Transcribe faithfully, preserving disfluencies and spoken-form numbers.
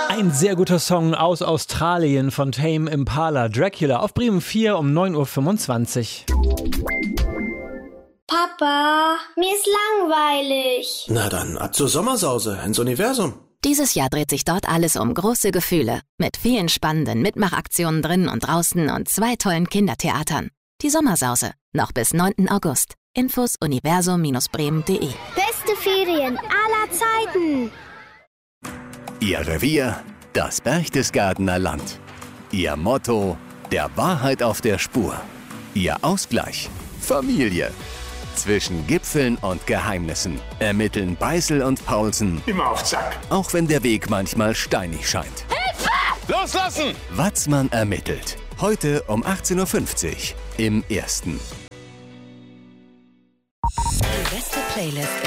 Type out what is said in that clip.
Ein sehr guter Song aus Australien von Tame Impala, Dracula, auf Bremen vier um neun Uhr fünfundzwanzig. Papa, mir ist langweilig. Na dann, ab zur Sommersause ins Universum. Dieses Jahr dreht sich dort alles um große Gefühle. Mit vielen spannenden Mitmachaktionen drinnen und draußen und zwei tollen Kindertheatern. Die Sommersause, noch bis neunten August. Infos universum Bindestrich bremen punkt de. Beste Ferien aller Zeiten. Ihr Revier, das Berchtesgadener Land. Ihr Motto, der Wahrheit auf der Spur. Ihr Ausgleich, Familie. Zwischen Gipfeln und Geheimnissen ermitteln Beißel und Paulsen. Immer auf Zack. Auch wenn der Weg manchmal steinig scheint. Hilfe! Loslassen! Watzmann ermittelt. Heute um achtzehn Uhr fünfzig im Ersten. Die beste Playlist